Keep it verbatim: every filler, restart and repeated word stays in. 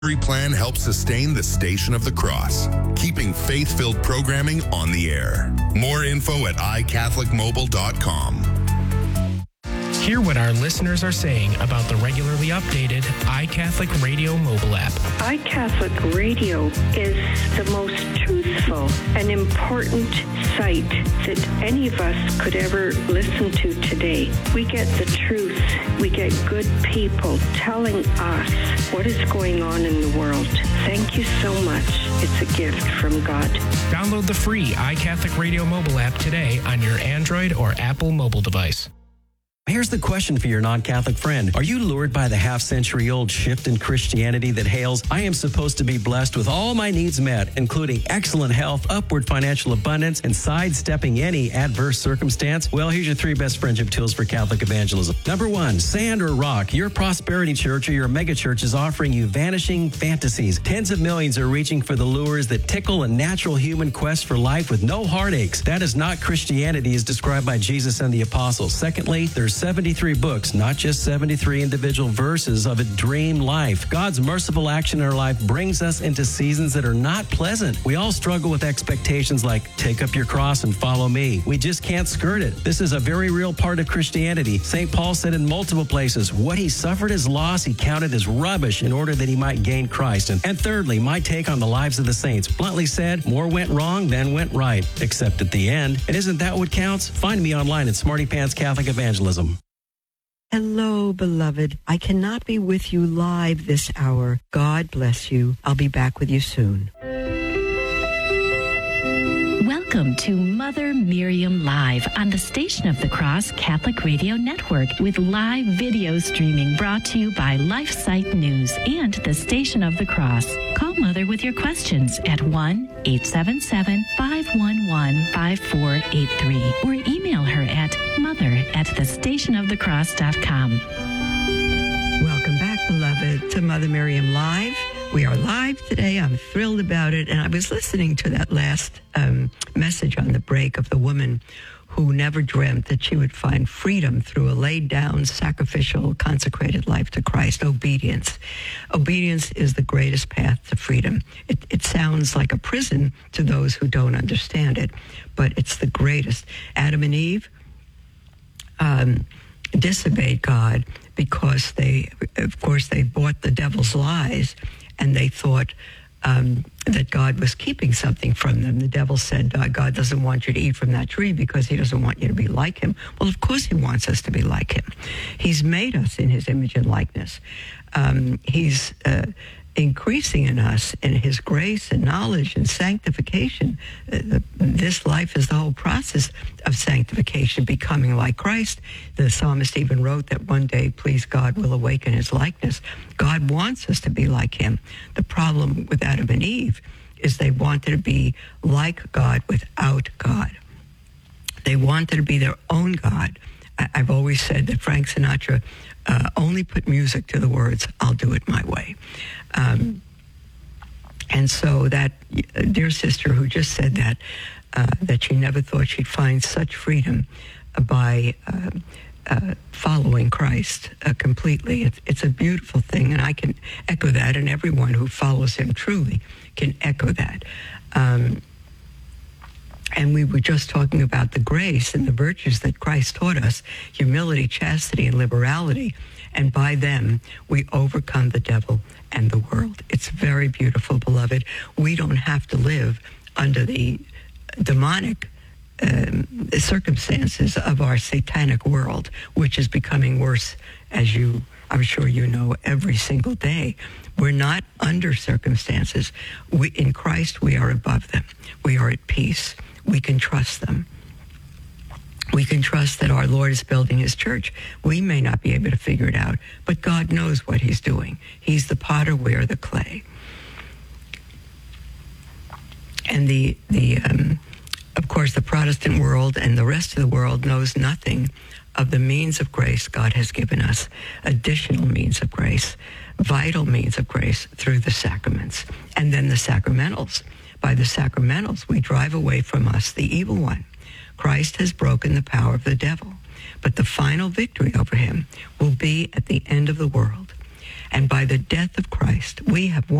Plan helps sustain the Station of the Cross, keeping faith-filled programming on the air. More info at i catholic mobile dot com. Hear what our listeners are saying about the regularly updated iCatholic Radio mobile app. iCatholic Radio is the most truthful and important site that any of us could ever listen to today. We get the truth. We get good people telling us what is going on in the world. Thank you so much. It's a gift from God. Download the free iCatholic Radio mobile app today on your Android or Apple mobile device. Here's the question for your non-Catholic friend. Are you lured by the half-century-old shift in Christianity that hails, I am supposed to be blessed with all my needs met, including excellent health, upward financial abundance, and sidestepping any adverse circumstance? Well, here's your three best friendship tools for Catholic evangelism. Number one, sand or rock. Your prosperity church or your megachurch is offering you vanishing fantasies. Tens of millions are reaching for the lures that tickle a natural human quest for life with no heartaches. That is not Christianity as described by Jesus and the apostles. Secondly, there's seventy-three books, not just seventy-three individual verses of a dream life. God's merciful action in our life brings us into seasons that are not pleasant. We all struggle with expectations like, take up your cross and follow me. We just can't skirt it. This is a very real part of Christianity. Saint Paul said in multiple places, what he suffered as loss, he counted as rubbish in order that he might gain Christ. And, and thirdly, my take on the lives of the saints. Bluntly said, more went wrong than went right, except at the end. And isn't that what counts? Find me online at Smarty Pants Catholic Evangelism. Hello, beloved. I cannot be with you live this hour. God bless you. I'll be back with you soon. Welcome to Mother Miriam Live on the Station of the Cross Catholic Radio Network with live video streaming brought to you by LifeSite News and the Station of the Cross. Call Mother with your questions at one eight seven seven, five one one, five four eight three or email her at mother at the station of the cross dot com. Welcome back, beloved, to Mother Miriam Live. We are live today. I'm thrilled about it. And I was listening to that last um, message on the break of the woman who never dreamt that she would find freedom through a laid down, sacrificial, consecrated life to Christ. Obedience. Obedience is the greatest path to freedom. It, it sounds like a prison to those who don't understand it, but it's the greatest. Adam and Eve um, disobeyed God because they, of course, they bought the devil's lies, and they thought um, that God was keeping something from them. The devil said, uh, God doesn't want you to eat from that tree because he doesn't want you to be like him. Well, of course he wants us to be like him. He's made us in his image and likeness. Um, he's uh, increasing in us in his grace and knowledge and sanctification. Uh, this life is the whole process of sanctification, becoming like Christ. The psalmist even wrote that one day, please God will awaken his likeness. God wants us to be like him. The problem with Adam and Eve is they wanted to be like God without God. They wanted to be their own God. I- I've always said that Frank Sinatra uh, only put music to the words, I'll do it my way. Um, and so that uh, dear sister who just said that, uh, that she never thought she'd find such freedom uh, by uh, uh, following Christ uh, completely. It's, it's a beautiful thing, and I can echo that, and everyone who follows him truly can echo that. Um, and we were just talking about the grace and the virtues that Christ taught us, humility, chastity, and liberality, and by them we overcome the devil and the world. It's very beautiful, beloved. We don't have to live under the demonic um, circumstances of our satanic world, which is becoming worse, as you, I'm sure you know, every single day. We're not under circumstances. We, in Christ, we are above them. We are at peace. We can trust them. We can trust that our Lord is building his church. We may not be able to figure it out, but God knows what he's doing. He's the potter, we are the clay. And the, the um, of course, the Protestant world and the rest of the world knows nothing of the means of grace God has given us, additional means of grace, vital means of grace through the sacraments, and then the sacramentals. By the sacramentals, we drive away from us the evil one. Christ has broken the power of the devil, but the final victory over him will be at the end of the world. And by the death of Christ, we have won.